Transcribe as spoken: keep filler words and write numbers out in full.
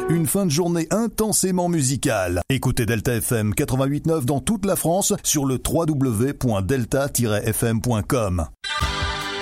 Une fin de journée intensément musicale. Écoutez Delta F M quatre-vingt-huit neuf dans toute la France sur le w w w point delta tiret f m point com.